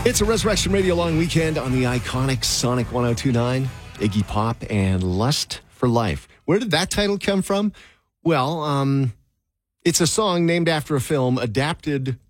It's a Resurrection Radio long weekend on the iconic Sonic 1029, Iggy Pop and Lust for Life. Where did that title come from? Well, it's a song named after a film adapted